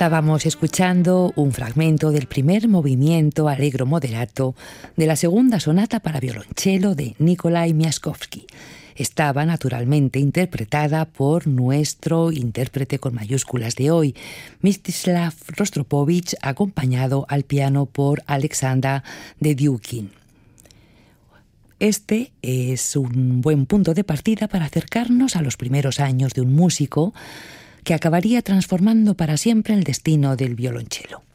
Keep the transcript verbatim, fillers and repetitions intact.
Estábamos escuchando un fragmento del primer movimiento allegro moderato de la segunda sonata para violonchelo de Nikolai Miaskovsky. Estaba naturalmente interpretada por nuestro intérprete con mayúsculas de hoy, Mstislav Rostropovich, acompañado al piano por Alexander Dedyukin. Este es un buen punto de partida para acercarnos a los primeros años de un músico que acabaría transformando para siempre el destino del violonchelo.